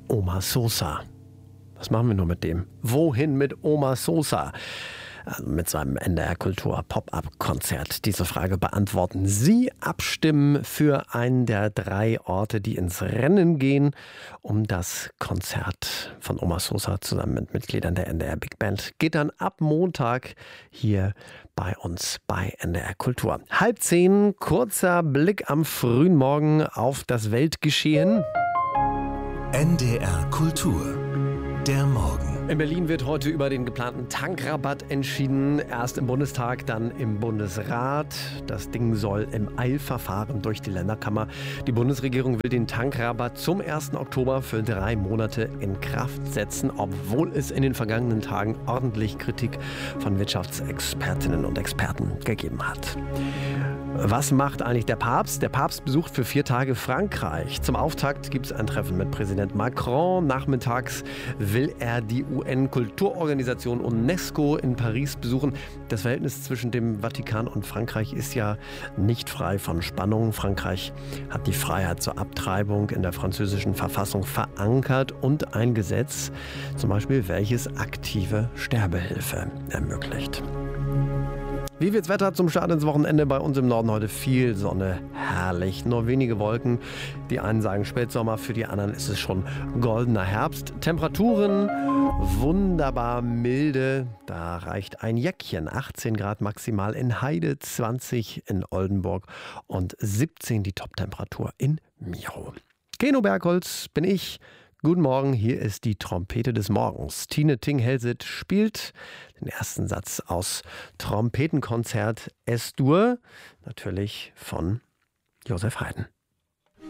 Oma Sosa. Was machen wir nur mit dem? Wohin mit Oma Sosa? Also mit seinem NDR Kultur Pop-Up-Konzert. Diese Frage beantworten Sie. Abstimmen für einen der 3 Orte, die ins Rennen gehen, um das Konzert von Oma Sosa zusammen mit Mitgliedern der NDR Big Band. Geht dann ab Montag hier bei uns bei NDR Kultur. 9:30, kurzer Blick am frühen Morgen auf das Weltgeschehen. NDR Kultur, der Morgen. In Berlin wird heute über den geplanten Tankrabatt entschieden. Erst im Bundestag, dann im Bundesrat. Das Ding soll im Eilverfahren durch die Länderkammer. Die Bundesregierung will den Tankrabatt zum 1. Oktober für 3 Monate in Kraft setzen, obwohl es in den vergangenen Tagen ordentlich Kritik von Wirtschaftsexpertinnen und Experten gegeben hat. Was macht eigentlich der Papst? Der Papst besucht für 4 Tage Frankreich. Zum Auftakt gibt es ein Treffen mit Präsident Macron. Nachmittags will er die UN-Kulturorganisation UNESCO in Paris besuchen. Das Verhältnis zwischen dem Vatikan und Frankreich ist ja nicht frei von Spannungen. Frankreich hat die Freiheit zur Abtreibung in der französischen Verfassung verankert und ein Gesetz, zum Beispiel welches aktive Sterbehilfe ermöglicht. Wie wird's Wetter zum Start ins Wochenende? Bei uns im Norden heute viel Sonne, herrlich, nur wenige Wolken. Die einen sagen Spätsommer, für die anderen ist es schon goldener Herbst. Temperaturen wunderbar milde, da reicht ein Jäckchen. 18 Grad maximal in Heide, 20 in Oldenburg und 17 die Toptemperatur in Miau. Keno Bergholz bin ich. Guten Morgen, hier ist die Trompete des Morgens. Tine Ting-Helseth spielt den ersten Satz aus Trompetenkonzert Es-Dur, natürlich von Josef Haydn.